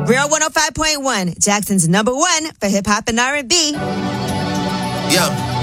Real 105.1, Jackson's number one for hip hop and R&B. Yeah.